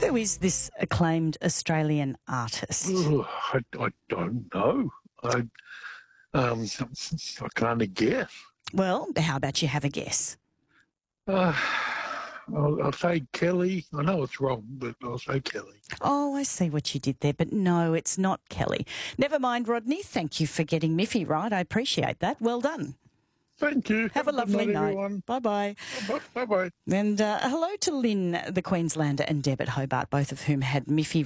Who is this acclaimed Australian artist? Ugh, I don't know. I can't guess. Well, how about you have a guess? I'll say Kelly. I know it's wrong, but I'll say Kelly. Oh, I see what you did there, but no, it's not Kelly. Never mind, Rodney. Thank you for getting Miffy right. I appreciate that. Well done. Thank you. Have a lovely night. Everyone. Bye-bye. Bye-bye. And hello to Lynn, the Queenslander, and Deb at Hobart, both of whom had Miffy